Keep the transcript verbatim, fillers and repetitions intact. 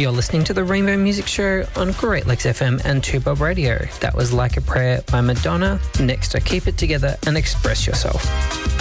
You're listening to the Rainbow Music Show on Great Lakes F M and two Bob Radio. That was Like a Prayer by Madonna. Next, I Keep It Together and Express Yourself.